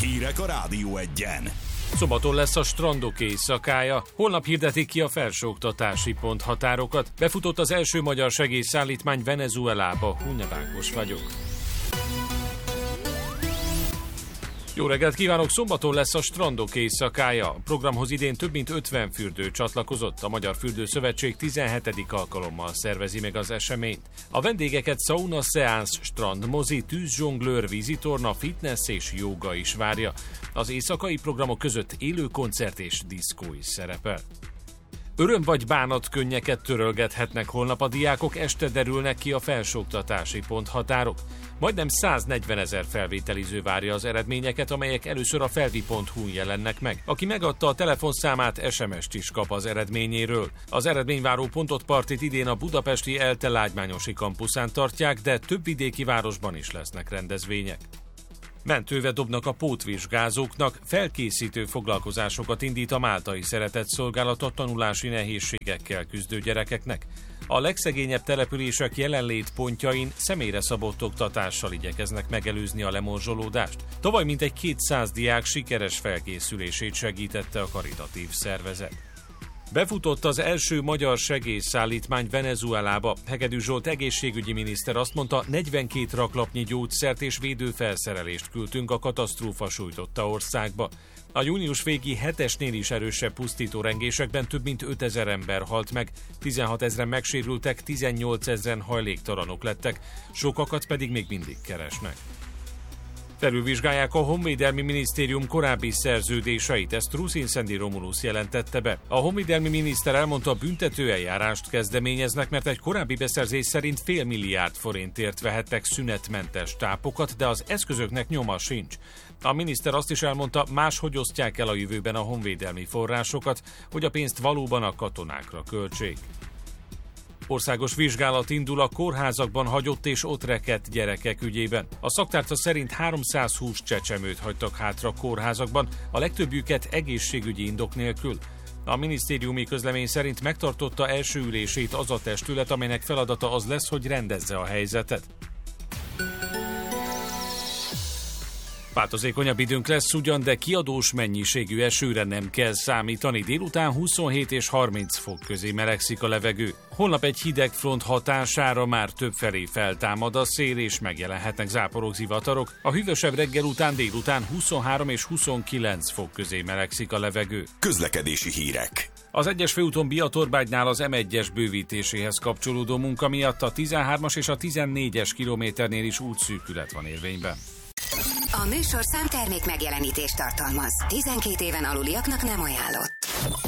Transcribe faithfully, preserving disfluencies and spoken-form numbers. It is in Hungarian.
Hírek a Rádió Egyen. Szombaton lesz a strandok éjszakája, holnap hirdetik ki a felsőoktatási ponthatárokat. Befutott az első magyar segélyszállítmány Venezuelába. Hunne Ákos vagyok. Jó reggelt kívánok! Szombaton lesz a strandok éjszakája. A programhoz idén több mint ötven fürdő csatlakozott. A Magyar Fürdőszövetség tizenhetedik alkalommal szervezi meg az eseményt. A vendégeket sauna, szeánsz, strandmozi, tűzzsonglőr, vízitorna, fitness és jóga is várja. Az éjszakai programok között élő koncert és diszkó is szerepel. Öröm vagy bánat könnyeket törölgethetnek holnap a diákok, este derülnek ki a felsőoktatási ponthatárok. Majdnem száznegyvenezer felvételiző várja az eredményeket, amelyek először a felvi pont hu-n jelennek meg. Aki megadta a telefonszámát, es em est is kap az eredményéről. Az eredményváró pontot partit idén a budapesti ELTE lágymányosi kampuszán tartják, de több vidéki városban is lesznek rendezvények. Mentőve dobnak a pótvizsgázóknak, felkészítő foglalkozásokat indít a Máltai Szeretetszolgálat a tanulási nehézségekkel küzdő gyerekeknek. A legszegényebb települések jelenlétpontjain személyre szabott oktatással igyekeznek megelőzni a lemorzsolódást. Tavaly mintegy kétszáz diák sikeres felkészülését segítette a karitatív szervezet. Befutott az első magyar segélyszállítmány Venezuelába. Hegedű Zsolt egészségügyi miniszter azt mondta, negyvenkét raklapnyi gyógyszert és védőfelszerelést küldtünk a katasztrófa sújtotta országba. A június végi hetesnél is erősebb pusztítórengésekben több mint ötezer ember halt meg, tizenhatezren megsérültek, tizennyolcezren hajléktalanok lettek, sokakat pedig még mindig keresnek. Felülvizsgálják a Honvédelmi Minisztérium korábbi szerződéseit, ezt Ruszin Szendi Romulusz jelentette be. A honvédelmi miniszter elmondta, büntető eljárást kezdeményeznek, mert egy korábbi beszerzés szerint fél milliárd forintért vehettek szünetmentes tápokat, de az eszközöknek nyoma sincs. A miniszter azt is elmondta, máshogy osztják el a jövőben a honvédelmi forrásokat, hogy a pénzt valóban a katonákra költsék. Országos vizsgálat indul a kórházakban hagyott és ott rekedt gyerekek ügyében. A szaktárca szerint háromszázhúsz csecsemőt hagytak hátra kórházakban, a legtöbbjüket egészségügyi indok nélkül. A minisztériumi közlemény szerint megtartotta első ülését az a testület, amelynek feladata az lesz, hogy rendezze a helyzetet. Változékonyabb időnk lesz ugyan, de kiadós mennyiségű esőre nem kell számítani. Délután huszonhét és harminc fok közé melegszik a levegő. Holnap egy hideg front hatására már többfelé feltámad a szél, és megjelenhetnek záporok, zivatarok. A hűvösebb reggel után délután huszonhárom és huszonkilenc fok közé melegszik a levegő. Közlekedési hírek. Az egyes főúton Biatorbágynál az em egyes bővítéséhez kapcsolódó munka miatt a tizenhármas és a tizennégyes kilométernél is útszűkület van érvényben. A műsorszám termék megjelenítést tartalmaz. tizenkét éven aluliaknak nem ajánlott.